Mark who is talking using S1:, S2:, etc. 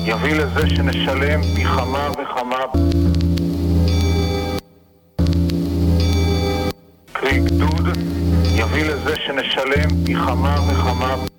S1: יביא לזה שנשלם פי כמה וכמה. קרי גדוד יביא לזה שנשלם פי כמה וכמה.